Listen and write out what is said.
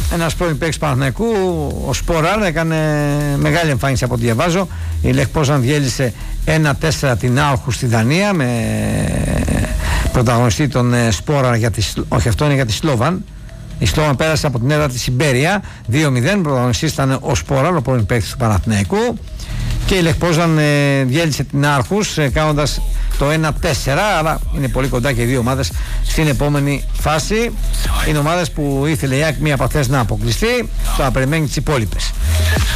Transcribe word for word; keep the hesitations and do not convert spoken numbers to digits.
ένας πρώην παίκτης Παναθηναϊκού, ο Σπόραρ, έκανε μεγάλη εμφάνιση από ό,τι διαβάζω. Η Λεχ Πόζαν διέλυσε ένα τέσσερα την Άοχου στη Δανία με πρωταγωνιστή τον Σπόραρ, για τη, όχι αυτό είναι για τη Σλόβαν. Η Σλόβαν πέρασε από την έδρα της Ιμπέρια δύο μηδέν, πρωταγωνιστής ήταν ο Σπόραρ, ο πρώην παίκτης του Παναθηναϊκού. Και η Λεχ Πόζαν ε, διέλυσε την Άρχους ε, κάνοντας το ένα τέσσερα, αλλά είναι πολύ κοντά και οι δύο ομάδες στην επόμενη φάση. Είναι ομάδες που ήθελε η ΑΕΚ μία από αυτές να αποκλειστεί, τώρα περιμένει τις υπόλοιπες.